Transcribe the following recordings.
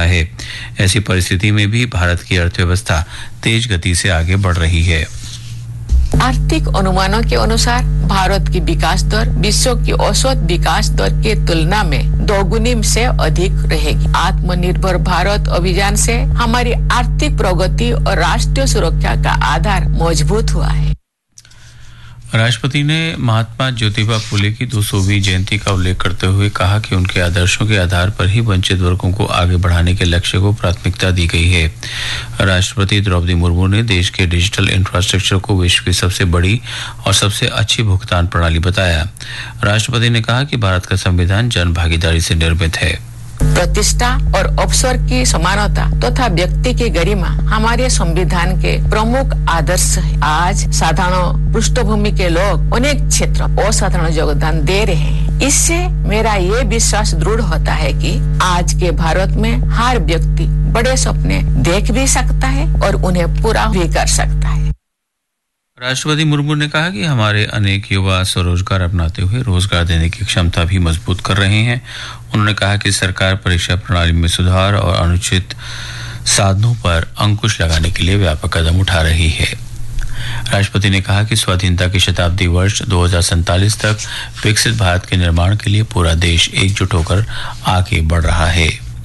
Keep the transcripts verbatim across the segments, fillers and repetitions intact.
रहा है। ऐसी परिस्थिति में भी भारत की अर्थव्यवस्था तेज गति से आगे बढ़ रही है। आर्थिक अनुमानों के अनुसार भारत की विकास दर विश्व की औसत विकास दर के तुलना में दोगुनी से अधिक रहेगी। आत्मनिर्भर भारत अभियान से हमारी आर्थिक प्रगति और राष्ट्रीय सुरक्षा का आधार मजबूत हुआ है। राष्ट्रपति ने महात्मा ज्योतिबा फुले की दो सौवीं जयंती का उल्लेख करते हुए कहा कि उनके आदर्शों के आधार पर ही वंचित वर्गों को आगे बढ़ाने के लक्ष्य को प्राथमिकता दी गई है। राष्ट्रपति द्रौपदी मुर्मू ने देश के डिजिटल इंफ्रास्ट्रक्चर को विश्व की सबसे बड़ी और सबसे अच्छी भुगतान प्रणाली बताया। राष्ट्रपति ने कहा कि भारत का संविधान जन भागीदारी से निर्मित है। प्रतिष्ठा और अवसर की समानता तथा तो व्यक्ति की गरिमा हमारे संविधान के प्रमुख आदर्श है। आज साधारण पृष्ठभूमि के लोग अनेक क्षेत्र असाधारण योगदान दे रहे हैं। इससे मेरा ये विश्वास दृढ़ होता है कि आज के भारत में हर व्यक्ति बड़े सपने देख भी सकता है और उन्हें पूरा भी कर सकता है। राष्ट्रपति मुर्मू ने कहा कि हमारे अनेक युवा स्वरोजगार अपनाते हुए रोजगार देने की क्षमता भी मजबूत कर रहे हैं। उन्होंने कहा कि सरकार परीक्षा प्रणाली में सुधार और अनुचित साधनों पर अंकुश लगाने के लिए व्यापक कदम उठा रही है। राष्ट्रपति ने कहा कि स्वाधीनता की शताब्दी वर्ष दो हज़ार सैंतालीस तक विकसित भारत के निर्माण के लिए पूरा देश एकजुट होकर आगे बढ़ रहा है।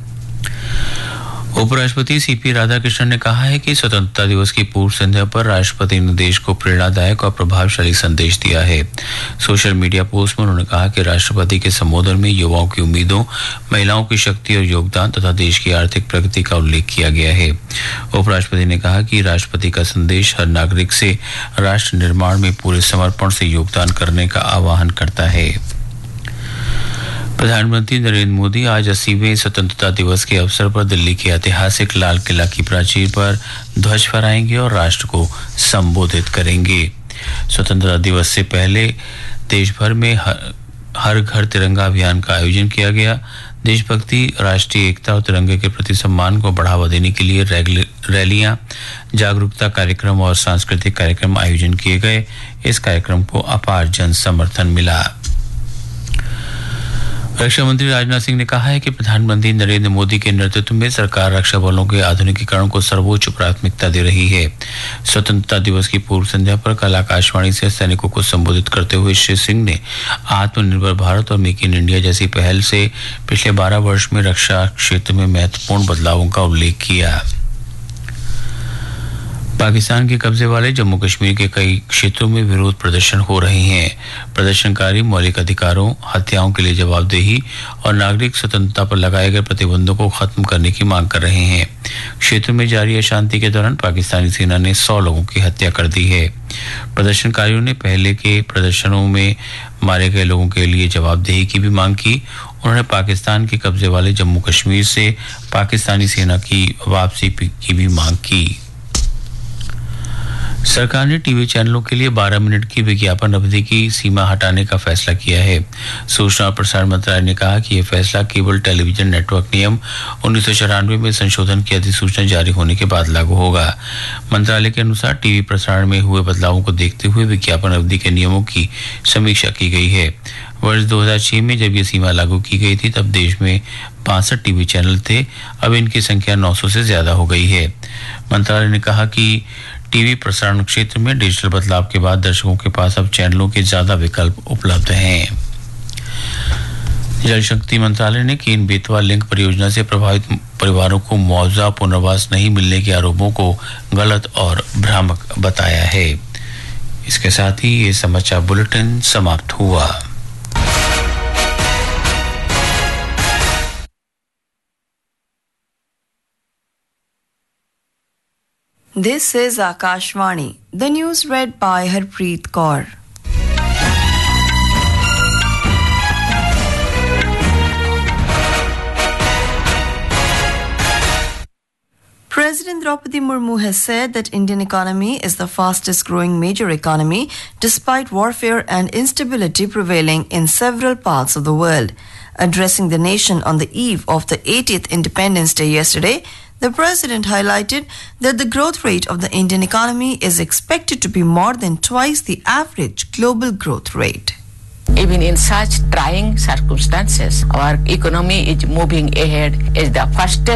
उपराष्ट्रपति सीपी राधाकृष्णन ने कहा है कि स्वतंत्रता दिवस की पूर्व संध्या पर राष्ट्रपति ने देश को प्रेरणादायक और प्रभावशाली संदेश दिया है। सोशल मीडिया पोस्ट में उन्होंने कहा कि राष्ट्रपति के संबोधन में युवाओं की उम्मीदों, महिलाओं की शक्ति और योगदान तथा देश की आर्थिक प्रगति का उल्लेख किया गया है। उपराष्ट्रपति ने कहा कि राष्ट्रपति का संदेश हर नागरिक से राष्ट्र निर्माण में पूरे समर्पण से योगदान करने का आह्वान करता है। प्रधानमंत्री नरेंद्र मोदी आज अस्सीवें स्वतंत्रता दिवस के अवसर पर दिल्ली के ऐतिहासिक लाल किला की प्राचीर पर ध्वज फहराएंगे और राष्ट्र को संबोधित करेंगे। स्वतंत्रता दिवस से पहले देश भर में हर, हर घर तिरंगा अभियान का आयोजन किया गया। देशभक्ति, राष्ट्रीय एकता और तिरंगे के प्रति सम्मान को बढ़ावा देने के लिए रैलियां, जागरूकता कार्यक्रम और सांस्कृतिक कार्यक्रम आयोजन किए गए। इस कार्यक्रम को अपार जन समर्थन मिला। रक्षा मंत्री राजनाथ सिंह ने कहा है कि प्रधानमंत्री नरेंद्र मोदी के नेतृत्व में सरकार रक्षा बलों के आधुनिकीकरण को सर्वोच्च प्राथमिकता दे रही है। स्वतंत्रता दिवस की पूर्व संध्या पर कल आकाशवाणी से सैनिकों को संबोधित करते हुए श्री सिंह ने आत्मनिर्भर भारत और मेक इन इंडिया जैसी पहल से पिछले बारह वर्ष में रक्षा क्षेत्र में महत्वपूर्ण बदलावों का उल्लेख किया। पाकिस्तान के कब्जे वाले जम्मू कश्मीर के कई क्षेत्रों में विरोध प्रदर्शन हो रहे हैं। प्रदर्शनकारी मौलिक अधिकारों, हत्याओं के लिए जवाबदेही और नागरिक स्वतंत्रता पर लगाए गए प्रतिबंधों को खत्म करने की मांग कर रहे हैं। क्षेत्र में जारी अशांति के दौरान पाकिस्तानी सेना ने सौ लोगों की हत्या कर दी है। प्रदर्शनकारियों ने पहले के प्रदर्शनों में मारे गए लोगों के लिए जवाबदेही की भी मांग की। उन्होंने पाकिस्तान के कब्जे वाले जम्मू कश्मीर से पाकिस्तानी सेना की वापसी की भी मांग की। सरकार ने टीवी चैनलों के लिए बारह मिनट की विज्ञापन अवधि की सीमा हटाने का फैसला किया है। सूचना और प्रसारण मंत्रालय ने कहा कि यह फैसला केबल टेलीविजन नेटवर्क नियम उन्नीस सौ चौरानवे में संशोधन की अधिसूचना जारी होने के बाद लागू होगा। मंत्रालय के अनुसार टीवी प्रसारण में हुए बदलावों को देखते हुए विज्ञापन अवधि के नियमों की समीक्षा की गई है। वर्ष दो हज़ार छह में जब ये सीमा लागू की गई थी तब देश में बासठ टीवी चैनल थे। अब इनकी संख्या नौ सौ से ज्यादा हो गई है। मंत्रालय ने कहा कि टीवी प्रसारण क्षेत्र में डिजिटल बदलाव के बाद दर्शकों के पास अब चैनलों के ज्यादा विकल्प उपलब्ध हैं। जल शक्ति मंत्रालय ने केन बेतवा लिंक परियोजना से प्रभावित परिवारों को मुआवजा पुनर्वास नहीं मिलने के आरोपों को गलत और भ्रामक बताया है। इसके साथ ही ये समाचार बुलेटिन समाप्त हुआ। This is Akashvani. The news read by Harpreet Kaur. President Draupadi Murmu has said that Indian economy is the fastest growing major economy despite warfare and instability prevailing in several parts of the world. Addressing the nation on the eve of the eightieth Independence Day yesterday, the President highlighted that the growth rate of the Indian economy is expected to be more than twice the average global growth rate. Even in such trying circumstances, our economy is moving ahead as the fastest